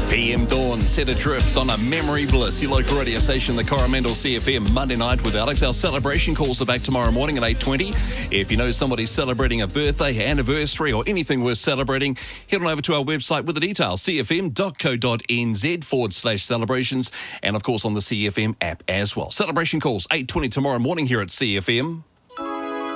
PM Dawn set adrift on a memory bliss. Your local radio station, the Coromandel CFM, Monday night with Alex. Our celebration calls are back tomorrow morning at 8:20. If you know somebody's celebrating a birthday, anniversary, or anything worth celebrating, head on over to our website with the details, cfm.co.nz/celebrations, and of course on the CFM app as well. Celebration calls 8:20 tomorrow morning here at CFM.